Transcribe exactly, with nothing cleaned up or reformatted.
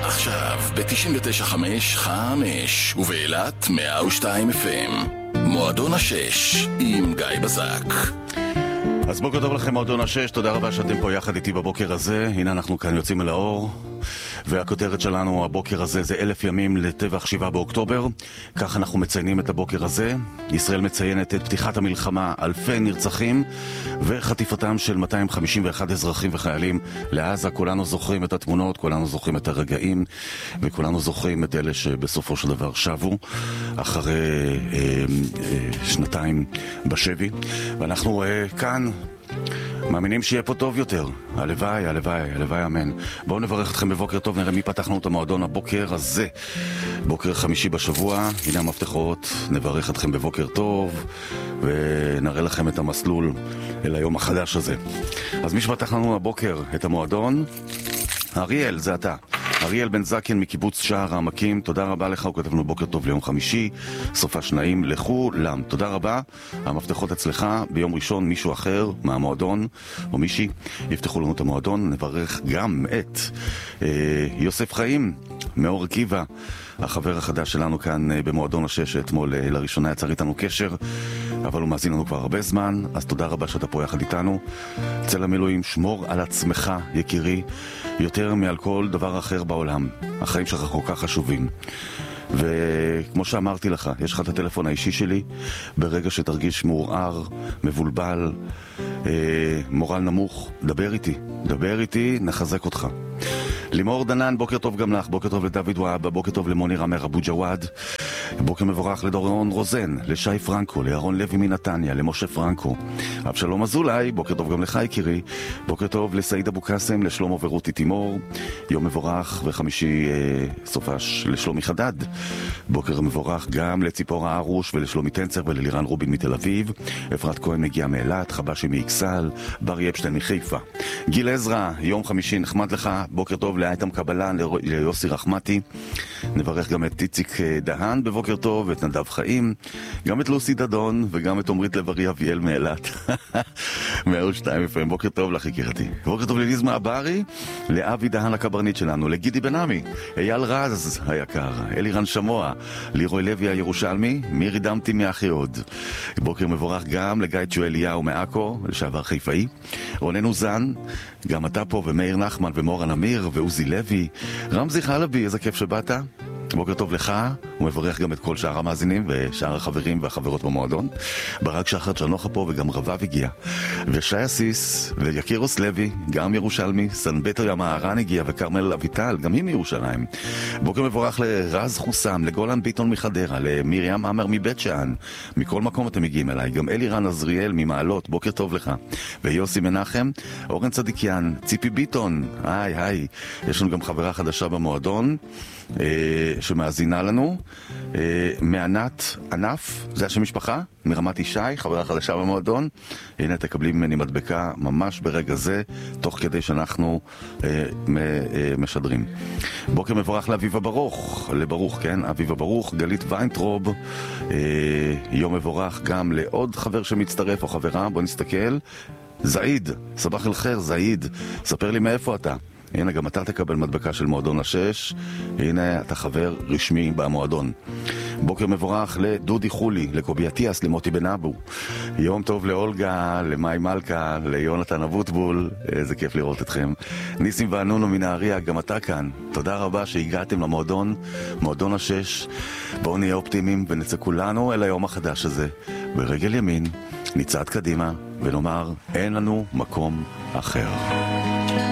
עכשיו ב-תשעים ותשע חמש חמש ובאילת מאה ושתיים אף אם. מועדון השש עם גיא בזק. אז בוקר טוב לכם מועדון השש, תודה רבה שאתם פה יחד איתי בבוקר הזה. הנה אנחנו כאן יוצאים אל האור, והכותרת שלנו הבוקר הזה זה אלף ימים לטבח שבעה באוקטובר. כך אנחנו מציינים את הבוקר הזה. ישראל מציינת את פתיחת המלחמה, אלפי נרצחים וחטיפתם של מאתיים חמישים ואחד אזרחים וחיילים לעזה. כולנו זוכרים את התמונות, כולנו זוכרים את הרגעים, וכולנו זוכרים את אלה שבסופו של דבר שבו אחרי אה, אה, שנתיים בשבי. ואנחנו אה, כאן מאמינים שיהיה פה טוב יותר. הלוואי, הלוואי, הלוואי, אמן. בואו נברך אתכם בבוקר טוב, נראה מי פתחנו את המועדון הבוקר הזה. בוקר חמישי בשבוע, הנה המפתחות, נברך אתכם בבוקר טוב, ונראה לכם את המסלול אל היום החדש הזה. אז מי שפתח לנו הבוקר את המועדון, אריאל, זה אתה. אריאל בן זקן מקיבוץ שער העמקים, תודה רבה לך, הוא כתב לנו בוקר טוב ליום חמישי, סופה שניים לכולם, תודה רבה. המפתחות אצלך, ביום ראשון מישהו אחר מהמועדון, או מישהי, יפתחו לנו את המועדון. נברך גם את אה, יוסף חיים, מאור עקיבא, החבר החדש שלנו כאן במועדון השש, אתמול לראשונה יצר איתנו קשר, אבל הוא מאזין לנו כבר הרבה זמן, אז תודה רבה שאתה פה יחד איתנו. צל המילואים, שמור על עצמך יקירי, יותר מעל כל דבר אחר בעולם. החיים שלך כל כך חשובים. וכמו שאמרתי לך, יש לך את הטלפון האישי שלי, ברגע שתרגיש מעורער, מבולבל, אה, מורל נמוך, דבר איתי, דבר איתי, נחזק אותך. לימור דנן, בוקר טוב גם לך, בוקר טוב לדוד וואב, בוקר טוב למוני רמר אבו ג'וואד, בוקר מבורך לדורון רוזן, לשי פרנקו, לירון לוי מנתניה, למשה פרנקו, אבשלום אזולאי, בוקר טוב גם לך יקירי, בוקר טוב לסעיד אבו קסם, לשלמה ורותי תימור, יום מבורך וחמישי אה, סופש לשלומי חדד, בוקר מבורך גם לציפורה ארוש ולשלומי טנצר וללירן רובין מתל אביב, אפרת כהן מגיע מאילת, חבשי מאיקסל, בר אפשטיין מחיפה, גיל עזרא, יום חמישי נחמד לך, בוקר טוב לאייתם קבלן, ליוסי רחמתי, נברך גם את טיציק דהן בבוקר טוב, את נדב חיים, גם את לוסי דדון וגם את עומרית לב-ארי אביאל מאילת. מאה ושתיים אף אם, בוקר טוב לך יקירתי. בוקר טוב לליזמה הברי, לאבי דהן הקברנית שלנו, לגידי בנמי, אייל רז היקר, אלירן שמוע, לירוי לוי הירושלמי, מירי דמתי מאחי עוד. בוקר מבורך גם לגיא צ'ואליהו מאקו, לשעבר חיפאי, רונן אוזן, גם אתה פה, ומאיר נחמן ומורן אמיר ועוזי לוי, רמזי חלבי, איזה כיף שבאת. בוקר טוב לך, הוא מברך גם את כל שאר המאזינים ושאר החברים והחברות במועדון. ברק שחר צ'נוחה פה וגם רבב הגיע, ושי אסיס ויקיר לוי, גם ירושלמי, סנבטר ימהרן הגיע וקרמל אביטל, גם היא מירושלים. בוקר מבורך לרז חוסם, לגולן ביטון מחדרה, למרים אמר מבית שען, מכל מקום אתם מגיעים אליי, גם אלירן עזריאל ממעלות, בוקר טוב לך, ויוסי מנחם, אורן צדיקיאן, ציפי ביטון, היי היי, יש לנו גם חברה חדשה במועדון שמאזינה לנו, מענת ענף, זה השם משפחה, מרמת ישי, חברה חדשה במועדון. הנה תקבלי ממני מדבקה ממש ברגע זה, תוך כדי שאנחנו משדרים. בוקר מבורך לאביבה ברוך, לברוך, כן, אביבה ברוך, גלית ויינטרוב, יום מבורך גם לעוד חבר שמצטרף או חברה, בוא נסתכל, זעיד, סבח אל חיר, זעיד, ספר לי מאיפה אתה. הנה גם אתה תקבל מדבקה של מועדון השש, הנה אתה חבר רשמי במועדון. בוקר מבורך לדודי חולי, לקובי עטיאס, למוטי בן אבו, יום טוב לאולגה, למאי מלכה, ליונתן אבוטבול, איזה כיף לראות אתכם. ניסים וענונו מנהריה, גם אתה כאן, תודה רבה שהגעתם למועדון, מועדון השש. בואו נהיה אופטימיים ונצא כולנו אל היום החדש הזה ברגל ימין, נצעד קדימה ונאמר אין לנו מקום אחר.